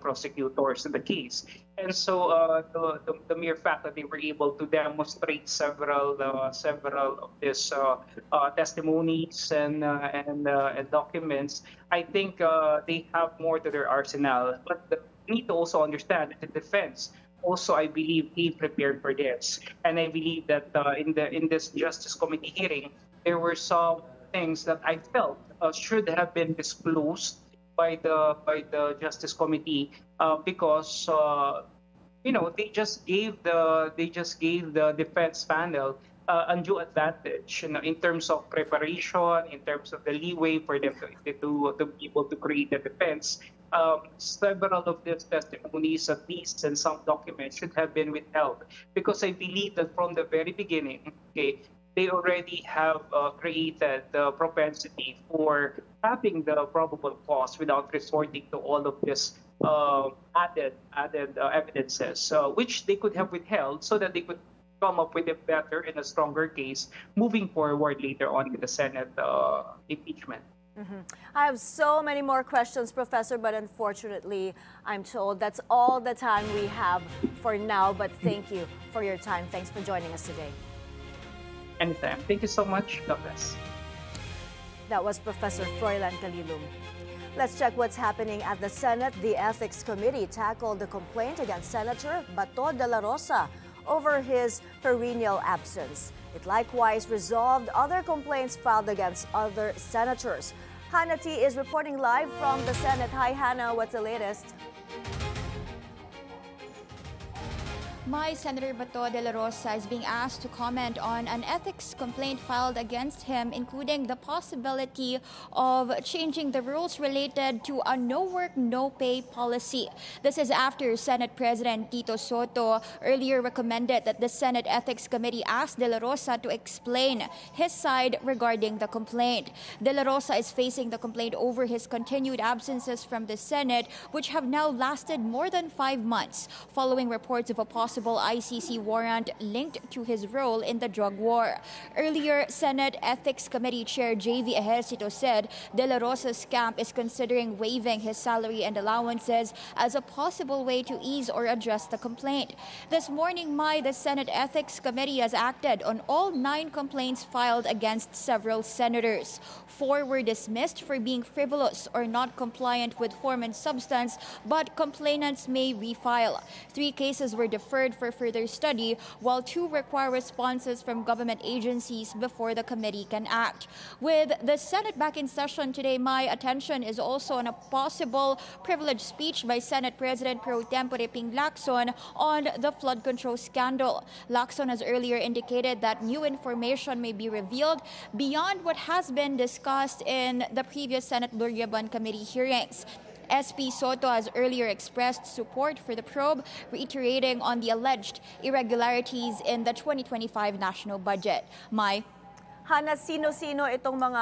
prosecutors in the case. And so the mere fact that they were able to demonstrate several of these testimonies and documents, I think they have more to their arsenal. But we need to also understand that the defense also, I believe, he prepared for this, and I believe that in this Justice Committee hearing, there were some things that I felt should have been disclosed by the Justice Committee because they just gave the defense panel undue advantage, in terms of preparation, in terms of the leeway for them to be able to create a defense. Several of these testimonies, at least, and some documents should have been withheld because I believe that from the very beginning, okay, they already have created the propensity for having the probable cause without resorting to all of this added evidences, which they could have withheld so that they could come up with a better and a stronger case moving forward later on with the Senate impeachment. I have so many more questions, Professor, but unfortunately, I'm told that's all the time we have for now. But thank you for your time. Thanks for joining us today. Anytime. Thank you so much. God bless. That was Professor Froilan Calilum. Let's check what's happening at the Senate. The Ethics Committee tackled the complaint against Senator Bato de la Rosa over his perennial absence. It likewise resolved other complaints filed against other senators. Hannah T is reporting live from the Senate. Hi, Hannah. What's the latest? Senator Bato de la Rosa is being asked to comment on an ethics complaint filed against him, including the possibility of changing the rules related to a no-work, no-pay policy. This is after Senate President Tito Soto earlier recommended that the Senate Ethics Committee ask de la Rosa to explain his side regarding the complaint. De la Rosa is facing the complaint over his continued absences from the Senate, which have now lasted more than 5 months, following reports of a possible ICC warrant linked to his role in the drug war. Earlier, Senate Ethics Committee Chair J.V. Ejercito said De La Rosa's camp is considering waiving his salary and allowances as a possible way to ease or address the complaint. This morning, the Senate Ethics Committee has acted on all 9 complaints filed against several senators. 4 were dismissed for being frivolous or not compliant with form and substance, but complainants may refile. 3 cases were deferred for further study, while 2 require responses from government agencies before the committee can act. With the Senate back in session today, my attention is also on a possible privileged speech by Senate President Pro Tempore Ping Lacson on the flood control scandal. Lacson has earlier indicated that new information may be revealed beyond what has been discussed in the previous Senate Luriaban Committee hearings. SP Soto has earlier expressed support for the probe, reiterating on the alleged irregularities in the 2025 national budget. Hannah, sino-sino itong mga